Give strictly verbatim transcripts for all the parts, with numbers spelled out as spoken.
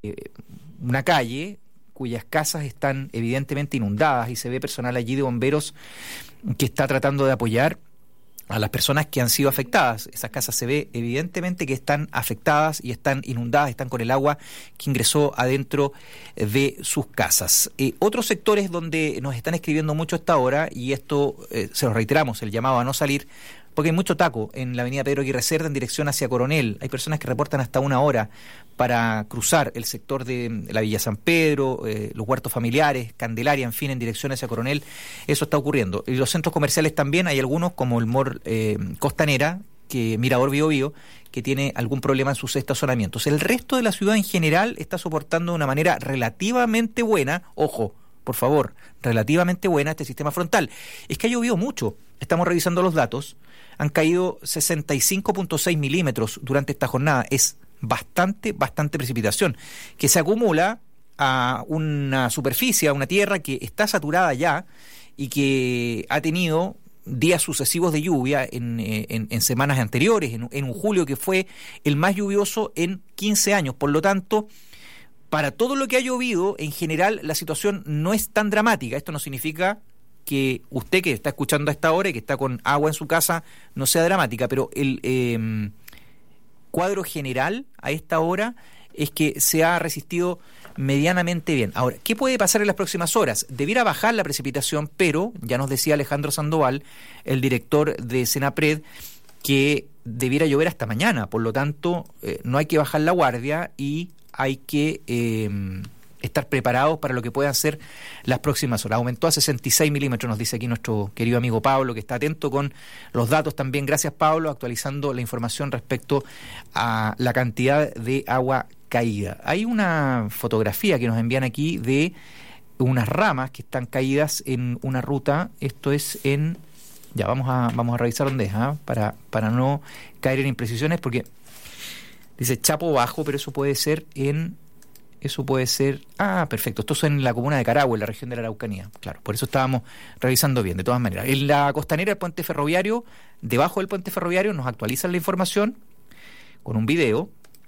una calle cuyas casas están evidentemente inundadas y se ve personal allí de bomberos que está tratando de apoyar a las personas que han sido afectadas. Esas casas se ve evidentemente que están afectadas y están inundadas, están con el agua que ingresó adentro de sus casas. Eh, otros sectores donde nos están escribiendo mucho hasta ahora, y esto eh, se lo reiteramos, el llamado a no salir, porque hay mucho taco en la avenida Pedro Aguirre Cerda en dirección hacia Coronel. Hay personas que reportan hasta una hora para cruzar el sector de la Villa San Pedro, eh, los huertos familiares, Candelaria, en fin, en dirección hacia Coronel. Eso está ocurriendo. Y los centros comerciales también, hay algunos como el Mall eh, Costanera, que Mirador Bío Bío, que tiene algún problema en sus estacionamientos. El resto de la ciudad en general está soportando de una manera relativamente buena, ojo, por favor, relativamente buena este sistema frontal. Es que ha llovido mucho. Estamos revisando los datos. Han caído sesenta y cinco punto seis milímetros durante esta jornada. Es bastante, bastante precipitación, que se acumula a una superficie, a una tierra que está saturada ya y que ha tenido días sucesivos de lluvia en, en, en semanas anteriores, en, en un julio que fue el más lluvioso en quince años. Por lo tanto, para todo lo que ha llovido, en general la situación no es tan dramática. Esto no significa que usted que está escuchando a esta hora y que está con agua en su casa no sea dramática, pero el eh, cuadro general a esta hora es que se ha resistido medianamente bien. Ahora, ¿qué puede pasar en las próximas horas? Debiera bajar la precipitación, pero ya nos decía Alejandro Sandoval, el director de Senapred, que debiera llover hasta mañana. Por lo tanto, eh, no hay que bajar la guardia y hay que eh, estar preparados para lo que puedan ser las próximas horas. Aumentó a sesenta y seis milímetros, nos dice aquí nuestro querido amigo Pablo, que está atento con los datos también. Gracias, Pablo, actualizando la información respecto a la cantidad de agua caída. Hay una fotografía que nos envían aquí de unas ramas que están caídas en una ruta. Esto es en... Ya, vamos a vamos a revisar dónde es, ¿eh? para, para no caer en imprecisiones, porque dice Chapo Bajo, pero eso puede ser en... Eso puede ser... Ah, perfecto. Esto es en la comuna de Carahue, en la región de la Araucanía. Claro, por eso estábamos revisando bien, de todas maneras. En la costanera del puente ferroviario, debajo del puente ferroviario, nos actualizan la información con un video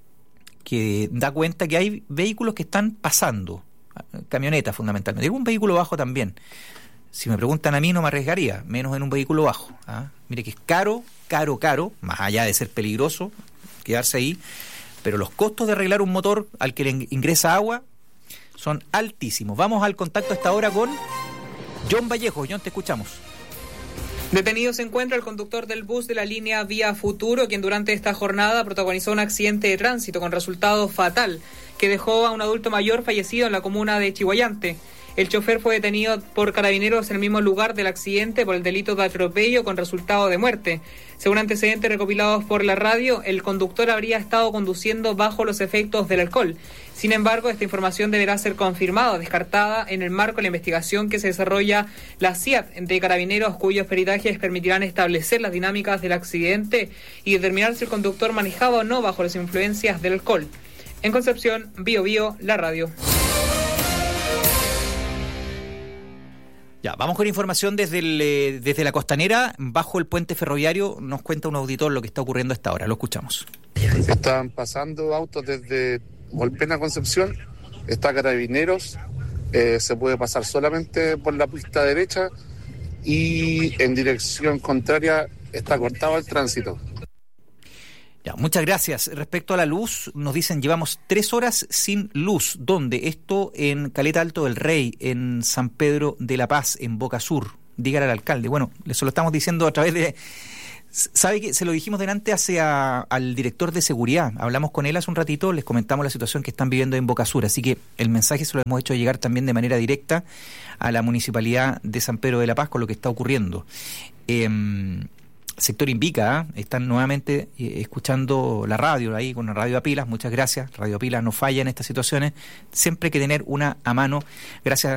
que da cuenta que hay vehículos que están pasando, camionetas fundamentalmente. Hay un vehículo bajo también. Si me preguntan a mí, no me arriesgaría, menos en un vehículo bajo. ¿ah? Mire que es caro, caro, caro, más allá de ser peligroso quedarse ahí, pero los costos de arreglar un motor al que le ingresa agua son altísimos. Vamos al contacto a esta hora con John Vallejo. John, te escuchamos. Detenido se encuentra el conductor del bus de la línea Vía Futuro, quien durante esta jornada protagonizó un accidente de tránsito con resultado fatal, que dejó a un adulto mayor fallecido en la comuna de Chihuayante. El chofer fue detenido por carabineros en el mismo lugar del accidente por el delito de atropello con resultado de muerte. Según antecedentes recopilados por la radio, el conductor habría estado conduciendo bajo los efectos del alcohol. Sin embargo, esta información deberá ser confirmada, descartada en el marco de la investigación que se desarrolla la C I A T de Carabineros, cuyos peritajes permitirán establecer las dinámicas del accidente y determinar si el conductor manejaba o no bajo las influencias del alcohol. En Concepción, Bío Bío, la radio. Ya, vamos con información desde el, eh, desde la costanera, bajo el puente ferroviario. Nos cuenta un auditor lo que está ocurriendo a esta hora. Lo escuchamos. Están pasando autos desde Volpena a Concepción, está Carabineros, eh, se puede pasar solamente por la pista derecha y en dirección contraria está cortado el tránsito. Ya, muchas gracias. Respecto a la luz, nos dicen llevamos tres horas sin luz. ¿Dónde? Esto en Caleta Alto del Rey, en San Pedro de la Paz, en Boca Sur. Dígale al alcalde. Bueno, eso lo estamos diciendo a través de... ¿Sabe que se lo dijimos delante hacia al director de seguridad? Hablamos con él hace un ratito, les comentamos la situación que están viviendo en Boca Sur, así que el mensaje se lo hemos hecho llegar también de manera directa a la Municipalidad de San Pedro de la Paz con lo que está ocurriendo. Eh, Sector Invica, ¿eh? Están nuevamente eh, escuchando la radio ahí con la radio a pilas. Muchas gracias. Radio a pilas no falla en estas situaciones. Siempre hay que tener una a mano. Gracias.